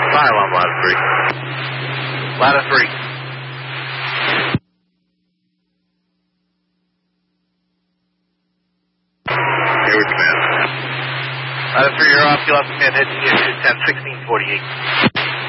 Fire alarm, ladder 3. Ladder 3. Hayward command. Ladder 3, you're off. You'll have command heading here to 10-16-48.